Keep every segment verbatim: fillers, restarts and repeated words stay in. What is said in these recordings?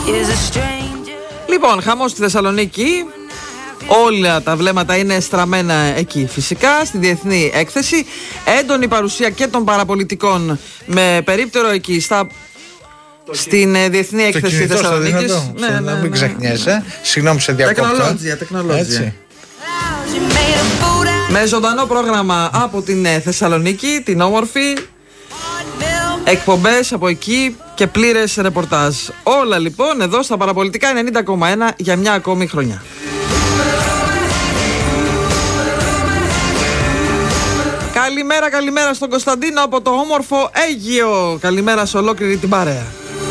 Λοιπόν, χαμός στη Θεσσαλονίκη. Όλα τα βλέμματα είναι στραμμένα εκεί φυσικά, στη διεθνή έκθεση. Έντονη παρουσία και των παραπολιτικών με περίπτερο εκεί στα... στην ε, διεθνή έκθεση Θεσσαλονίκης. Ναι, ναι, ναι, να μην ξεχνιέσαι. Ναι. Συγγνώμη σε διακόπτω. Τεχνολόγια, τεχνολόγια. Με ζωντανό πρόγραμμα από την ε, Θεσσαλονίκη, την όμορφη. Εκπομπές από εκεί και πλήρες ρεπορτάζ. Όλα λοιπόν εδώ στα παραπολιτικά ενενήντα κόμμα ένα για μια ακόμη χρονιά. Καλημέρα, καλημέρα στον Κωνσταντίνο από το όμορφο Αίγυο. Καλημέρα σε ολόκληρη την παρέα.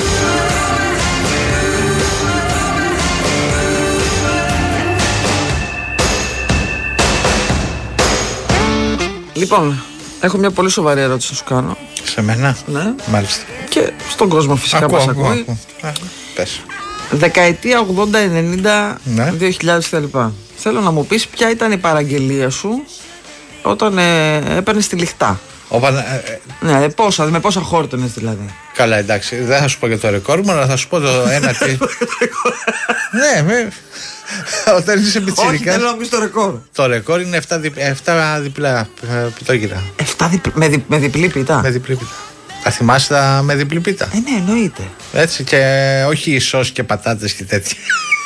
Λοιπόν, έχω μια πολύ σοβαρή ερώτηση να σου κάνω. Σε μένα? Ναι. Μάλιστα. Και στον κόσμο φυσικά που μας ακούει. Α, πες. Δεκαετία ογδόντα, ενενήντα, ναι. δύο χιλιάδες κτλ. Θέλω να μου πεις ποια ήταν η παραγγελία σου όταν ε, έπαιρνες τη λιχτά. Όπα, ε, ε, ναι, πόσα, με πόσα χόρτονες δηλαδή. Καλά, εντάξει, δεν θα σου πω για το ρεκόρ μου, αλλά θα σου πω το ένα τι. Ναι, με... όταν είσαι πιτσιρικάς. Όχι, θέλω να πεις το ρεκόρ. Το ρεκόρ είναι επτά διπλά πιτόγυρα. επτά διπλ... με, δι... με διπλή πίτα. Με διπλή πίτα. Θα θυμάσαι τα με διπλή πίτα? Ε, ναι, εννοείται. Έτσι, και όχι σως και πατάτες και τέτοια.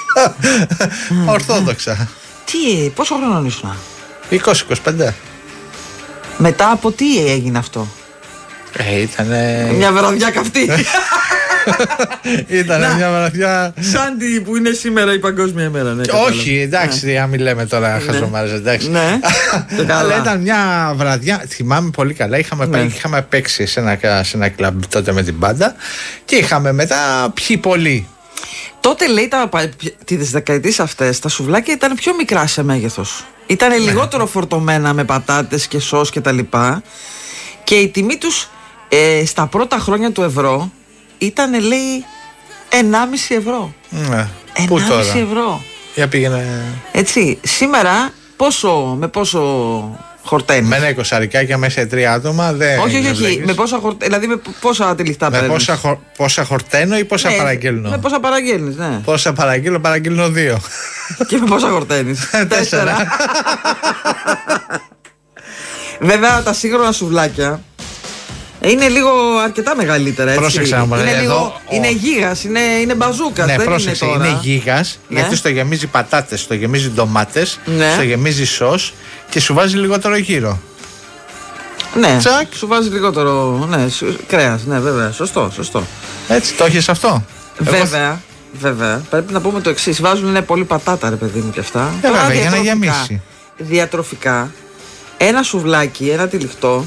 Ορθόδοξα. Τι, πόσο χρόνο ήσουν? είκοσι είκοσι πέντε. Μετά από τι έγινε αυτό? Ε, ήτανε... Μια βραδιά καυτή. Ήτανε μια βραδιά... Σαν τη που είναι σήμερα η Παγκόσμια ημέρα. Ναι, όχι, εντάξει, ναι. Αν μην λέμε τώρα ναι. Χαζομάρες, εντάξει. Ναι. Αλλά ήταν μια βραδιά, θυμάμαι πολύ καλά. Είχαμε, ναι. πάει, είχαμε παίξει σε ένα, σε ένα κλαμπ τότε με την μπάντα και είχαμε μετά πιει πολύ. Τότε λέει τα, τις δεκαετίες αυτές τα σουβλάκια ήταν πιο μικρά σε μέγεθος. Ήταν ναι. λιγότερο φορτωμένα με πατάτες και σως και τα λοιπά. Και η τιμή τους ε, στα πρώτα χρόνια του ευρώ ήταν λέει ενάμιση ευρώ. Ναι. Πού τώρα? ενάμιση ευρώ. Για πήγαινε. Έτσι, σήμερα πόσο, με πόσο χορταίνεις? Με ένα εικοσαρικάκια μέσα σε τρία άτομα δεν. Όχι, όχι, όχι. Με πόσα χορ... Δηλαδή με πόσα τυλιχτά παίρνεις? Με πόσα, χο... πόσα χορταίνω ή πόσα ναι, παραγγέλνω? Με πόσα παραγγέλνεις, ναι. Πόσα παραγγέλνω, παραγγέλνω δύο. Και με πόσα χορταίνεις? Τέσσερα. Βέβαια τα σύγχρονα σουβλάκια είναι λίγο αρκετά μεγαλύτερα. Έτσι. Πρόσεξε να μου είναι, εδώ, λίγο, ο... είναι γίγας, είναι, είναι μπαζούκας. Ναι, δεν πρόσεξε, είναι, τώρα. είναι γίγας ναι. Γιατί στο γεμίζει πατάτες, στο γεμίζει ντομάτες, ναι. στο γεμίζει σως και σου βάζει λιγότερο γύρο. Ναι, τσακ. Σου βάζει λιγότερο ναι, σου, κρέας, ναι βέβαια, σωστό, σωστό. Έτσι, το έχεις αυτό? Βέβαια, Εγώ... βέβαια, πρέπει να πούμε το εξής, βάζουν ναι, πολύ πατάτα ρε παιδί μου και αυτά. Ε, βέβαια, για να γεμίσει. Διατροφικά, ένα σουβλάκι, ένα τυλιχτό,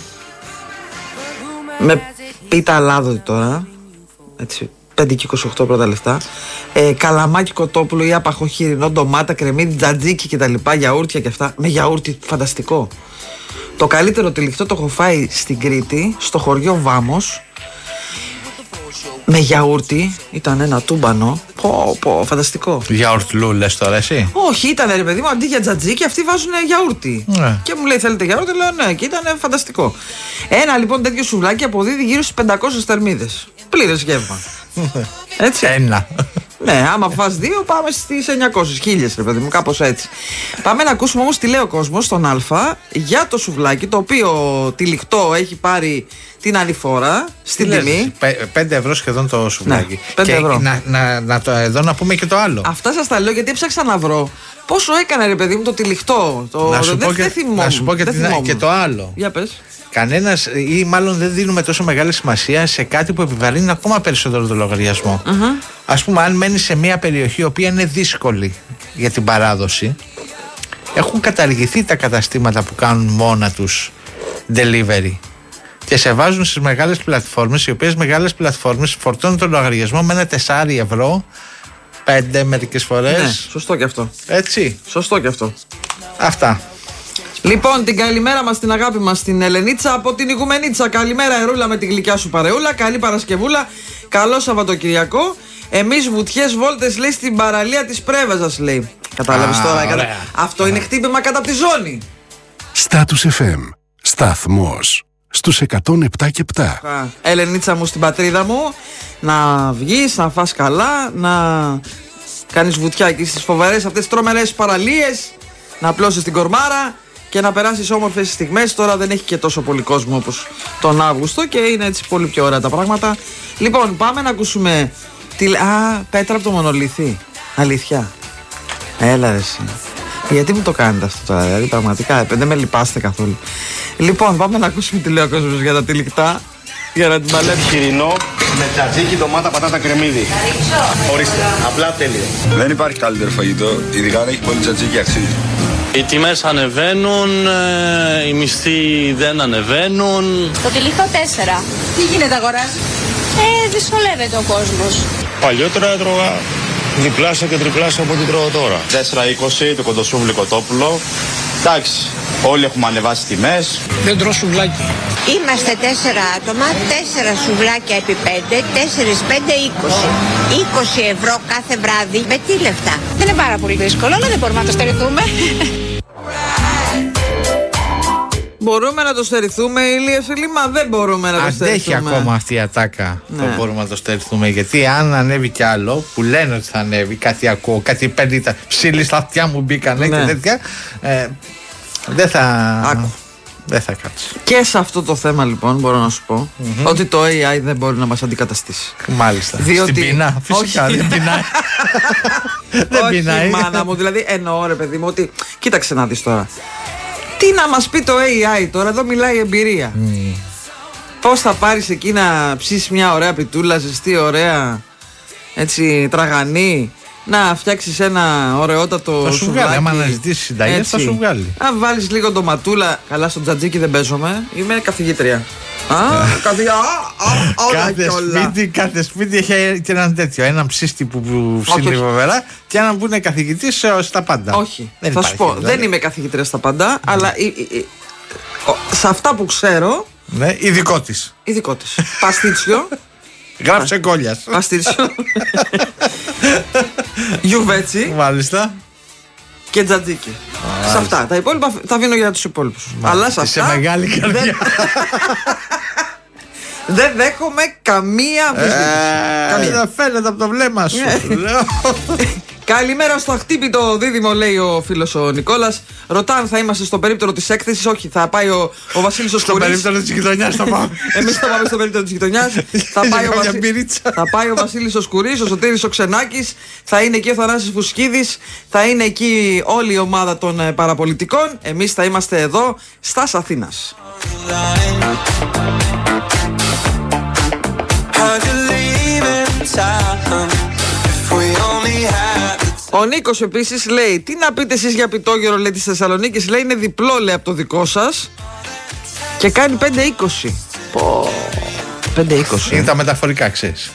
με πίτα αλάδοτη τώρα, έτσι, πέντε και είκοσι οκτώ πρώτα λεφτά, ε, καλαμάκι κοτόπουλο ή απαχοχοιρινό, ντομάτα, κρεμμύδι, τζατζίκι και τα λοιπά, γιαούρτια και αυτά, με γιαούρτι, φανταστικό. Το καλύτερο τυλιχτό το έχω φάει στην Κρήτη, στο χωριό Βάμος, με γιαούρτι, ήταν ένα τούμπανο, πω πω, φανταστικό. Γιαουρτλού λες τώρα εσύ? Όχι, ήταν ρε παιδί μου, αντί για τζατζίκι αυτοί βάζουν γιαούρτι. Ναι. Και μου λέει θέλετε γιαούρτι, λέω ναι, και ήταν φανταστικό. Ένα λοιπόν τέτοιο σουβλάκι αποδίδει γύρω στις πεντακόσιες θερμίδες. Πλήρες γεύμα. Έτσι. Ένα. Ναι, άμα φας δύο, πάμε στις εννιακόσιες, χίλιες ρε παιδί μου, κάπως έτσι. Πάμε να ακούσουμε όμως τι λέει ο κόσμος στον Α για το σουβλάκι, το οποίο τυλιχτό έχει πάρει την ανηφόρα στην λες, τιμή. πέντε ευρώ σχεδόν το σουβλάκι. Ναι, πέντε και ευρώ. Να, να, να το, εδώ να πούμε και το άλλο. Αυτά σας τα λέω γιατί έψαξα να βρω πόσο έκανε ρε παιδί μου το τυλιχτό. Το... Να σου δεν, πω, και, δεν θυμόμουν, να σου πω και, δεν την, και το άλλο. Για πες. Κανένας ή μάλλον δεν δίνουμε τόσο μεγάλη σημασία σε κάτι που επιβαρύνει ακόμα περισσότερο το λογαριασμό. Mm-hmm. Ας πούμε, αν μένεις σε μια περιοχή η οποία είναι δύσκολη για την παράδοση, έχουν καταργηθεί τα καταστήματα που κάνουν μόνα τους delivery και σε βάζουν στις μεγάλες πλατφόρμες, οι οποίες μεγάλες πλατφόρμες φορτώνουν τον λογαριασμό με ένα τεσσάρι ευρώ, πέντε μερικές φορές. Ναι, σωστό και αυτό. Έτσι. Σωστό και αυτό. Αυτά. Λοιπόν, την καλημέρα μας, την αγάπη μας, την Ελενίτσα από την Ιγουμενίτσα. Καλημέρα, Ερούλα, με την γλυκιά σου παρεούλα. Καλή Παρασκευούλα. Καλό Σαββατοκυριακό. Εμείς βουτιές βόλτες, λέει, στην παραλία της Πρέβεζας, λέει. Κατάλαβες τώρα. Κατα... Αυτό ωραία. Είναι χτύπημα κατά τη ζώνη. Status εφ εμ. Σταθμός στους εκατόν επτά και επτά. Ελενίτσα μου, στην πατρίδα μου, να βγεις, να φας καλά, να κάνεις βουτιά εκεί στις φοβερές αυτές τις τρομερές παραλίες, να απλώσεις την κορμάρα και να περάσεις όμορφες στιγμές. Τώρα δεν έχει και τόσο πολύ κόσμο όπως τον Αύγουστο και είναι έτσι πολύ πιο ωραία τα πράγματα. Λοιπόν, πάμε να ακούσουμε τη... Α, Πέτρα από το Μονολίθι. Αλήθεια. Έλα ρε εσύ. Γιατί μου το κάνετε αυτό τώρα, δηλαδή πραγματικά δεν με λυπάστε καθόλου. Λοιπόν, πάμε να ακούσουμε τι λέει ο κόσμος για τα τυλικτά. Για να την παλέψει. Χοιρινό με τζατζίκι, ντομάτα, πατάτα, κρεμμύδι. Ορίστε, απλά τέλειο. Δεν υπάρχει καλύτερο φαγητό, ειδικά αν έχει πολύ τζατζίκι, αξίζει. Οι τιμές ανεβαίνουν, οι μισθοί δεν ανεβαίνουν. Το τυλίχτο τέσσερα. Τι γίνεται αγοράζει? Ε, δυσκολεύεται ο κόσμος. Παλιότερα έτρωγα διπλάσια και τριπλάσια από ό,τι τρώω τώρα. τέσσερα είκοσι το κοντοσούβλι κοτόπουλο. Εντάξει, όλοι έχουμε ανεβάσει τιμές. Δεν τρώω σουβλάκι. Είμαστε τέσσερα άτομα, τέσσερα σουβλάκια επί πέντε, τέσσερα πέντε είκοσι. είκοσι ευρώ κάθε βράδυ. Με τι λεφτά? Δεν είναι πάρα πολύ δύσκολο, αλλά δεν μπορούμε να το στερηθούμε. Μπορούμε να το στερηθούμε, Ηλία Σελίμα, δεν μπορούμε να το στερηθούμε. Αντέχει ακόμα αυτή η ατάκα. Ναι. Δεν μπορούμε να το στερηθούμε. Γιατί αν ανέβει κι άλλο, που λένε ότι θα ανέβει, κάτι ακούω, κάτι παίρνει τα ψήλοι στα αυτιά μου μπήκανε ναι. και τέτοια. Ε, δεν θα. Άκου. Δεν θα κάτσει. Και σε αυτό το θέμα λοιπόν μπορώ να σου πω mm-hmm. ότι το έι άι δεν μπορεί να μας αντικαταστήσει. Μάλιστα. Διότι... Στην πείνα, φυσικά δεν πεινάει. Δεν πεινάει. Όχι μάνα μου, δηλαδή εννοώ ρε παιδί μου ότι κοίταξε να δεις τώρα. Τι να μας πει το έι άι τώρα, εδώ μιλάει εμπειρία. Mm. Πώς θα πάρεις εκεί να ψήσεις μια ωραία πιτούλα, ζεστή, ωραία, έτσι τραγανή, να φτιάξεις ένα ωραιότατο θα σου σουβλάκι. Βγάλει, άμα αναζητήσεις συνταγές θα σου βγάλει. Να βάλεις λίγο ντοματούλα. Καλά, στο τζατζίκι δεν παίζομαι, είμαι καθηγήτρια. Α, καθηγήτρια. Κάθε σπίτι, κάθε σπίτι έχει και έναν τέτοιο. Έναν ψήστη που ψήνει φοβερά και έναν που είναι καθηγητής στα πάντα. Όχι, θα σου πω, δεν είμαι καθηγήτρια στα πάντα, αλλά σε αυτά που ξέρω. Ναι, ειδικό της. Ειδικό της. Παστίτσιο. Γράψε κόλλιας. Παστίτσιο. Γιουβέτσι. Μάλιστα. Και τζατζίκι. Σε αυτά. Τα υπόλοιπα τα αφήνω για τους υπόλοιπους. Αλλά σε αυτά. Σε μεγάλη καρδιά. Δεν δέχομαι καμία αμφισβήτηση. Δεν φαίνεται από το βλέμμα σου. Καλημέρα στο αχτύπητο δίδυμο, λέει ο φίλος ο Νικόλας. Ρωτά αν θα είμαστε στο περίπτερο της έκθεσης. Όχι, θα πάει ο, ο Βασίλης ο Σκουρής. Στο περίπτερο της γειτονιάς θα πάμε. Εμείς θα πάμε στο περίπτερο της γειτονιάς. θα, πάει ο Βασί... θα πάει ο Βασίλης ο Σκουρής, ο Σωτήρης ο Ξενάκης. Θα είναι εκεί ο Θανάσης Φουσκίδης. Θα είναι εκεί όλη η ομάδα των ε, παραπολιτικών. Εμείς θα είμαστε εδώ στας Αθήνας. Ο Νίκος επίσης λέει: τι να πείτε εσείς για πιτόγερο, λέει, της Θεσσαλονίκης. Λέει είναι διπλό, λέει, από το δικό σας και κάνει πέντε είκοσι. Πω, πέντε είκοσι. Είναι τα μεταφορικά, ξέρεις.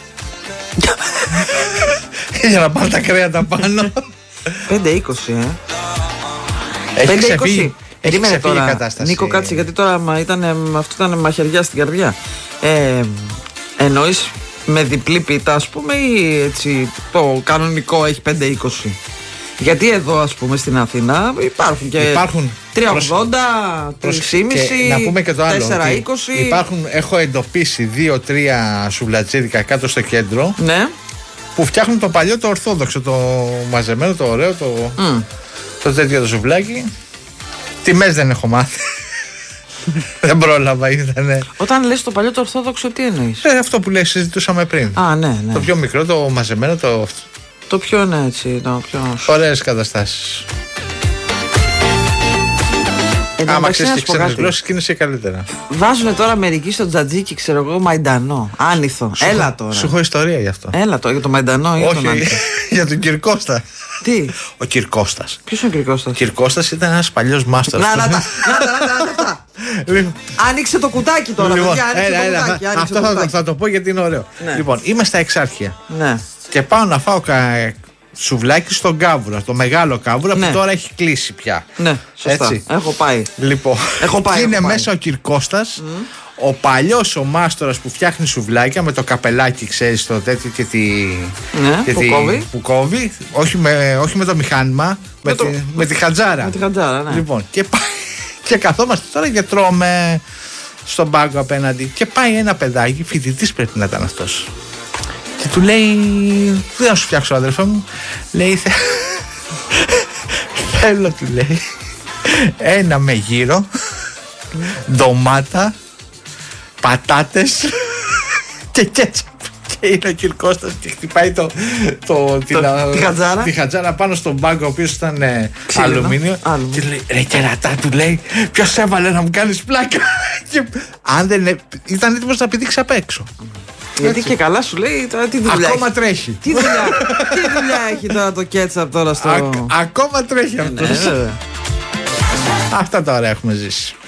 Για να πάρει τα κρέατα πάνω. πέντε είκοσι, ε. Έχει ξεφύγει. Έχει ξεφύγει τώρα, η κατάσταση. Νίκο, κάτσε, γιατί τώρα ήταν, αυτό ήταν μαχαιριά στην καρδιά. Ε, εννοείς με διπλή πίτα, ας πούμε, ή έτσι το κανονικό έχει πέντε είκοσι? Γιατί εδώ, ας πούμε, στην Αθήνα υπάρχουν και υπάρχουν τριακόσια ογδόντα, τρία κόμμα πέντε, να πούμε και το άλλο, τέσσερα είκοσι. Υπάρχουν, έχω εντοπίσει δύο τρία σουβλατζίδικα κάτω στο κέντρο, ναι, που φτιάχνουν το παλιό, το ορθόδοξο, το μαζεμένο, το ωραίο, το, mm. το τέτοιο το σουβλάκι. Τιμές δεν έχω μάθει. Δεν πρόλαβα, ήτανε. Όταν λες το παλιό το ορθόδοξο, τι εννοείς? Ε, αυτό που λέει, συζητούσαμε πριν. Α, ναι, ναι. Το πιο μικρό, το μαζεμένο, το. Το πιο είναι έτσι, το πιο. Ωραίες καταστάσεις. Άμα ξέρεις και ξένες γλώσσες, κίνεσαι καλύτερα. Βάζουν τώρα μερικοί στο τζατζίκι, ξέρω εγώ, μαϊντανό. Άνηθο. Σου Έλα έχω, τώρα. Σου έχω ιστορία γι' αυτό. Έλα τώρα, για το μαϊντανό ή όχι, τον άνηθο? Για τον Κυρκώστα. Τι? Ο Κυρκώστας. Ποιος είναι ο Κυρκώστας? Ο Κυρκώστας ήταν ένας παλιός μάστορας. Να, να, να, να, να. Άνοιξε το κουτάκι τώρα. Λοιπόν, άνοιξε έλα, το έλα, κουτάκι, άνοιξε αυτό το θα, κουτάκι. θα το πω γιατί είναι ωραίο. Ναι. Λοιπόν, είμαι στα Εξάρχεια. Ναι. Και πάω να φάω κα... σουβλάκι στον Κάβουρα, το μεγάλο Κάβουρα, ναι, που τώρα έχει κλείσει πια. Ναι, σωστά. Έτσι. Έχω πάει. Λοιπόν, έχω πάει, και είναι έχω πάει. μέσα ο Κυρκώστας, mm. ο παλιός ο μάστορας που φτιάχνει σουβλάκια με το καπελάκι, ξέρεις, το τέτοιο και τη. Ναι, και που, τη... κόβει. που κόβει. Όχι με, όχι με το μηχάνημα, με, με, το... τη... με τη χατζάρα. Με τη χατζάρα, ναι. Λοιπόν, και, και καθόμαστε τώρα και τρώμε. στον πάγκο απέναντι και πάει ένα παιδάκι, φοιτητής πρέπει να ήταν αυτός. Και του λέει, δεν θα σου φτιάξω αδερφέ μου. Λέει, θέλω, του λέει, ένα με γύρο, ντομάτα, πατάτες και κέτσαπ. Και είναι ο κ. Κώστας και χτυπάει το, το, την, το, τη, χατζάρα. τη χατζάρα πάνω στον πάγκο, ο οποίος ήταν ε, αλουμίνιο. Άλουμι. Και λέει, ρε κερατά, του λέει, ποιος έβαλε να μου κάνεις πλάκα. Και, αν δεν ήταν έτοιμος να πηδήξει απ' έξω. Γιατί και καλά σου λέει τώρα τι δουλειά ακόμα έχει. Τρέχει. Τι δουλειά, τι δουλειά έχει τώρα το κέτσαπ τώρα στο... Α, ακόμα τρέχει αυτός. Ναι, αυτά τώρα έχουμε ζήσει.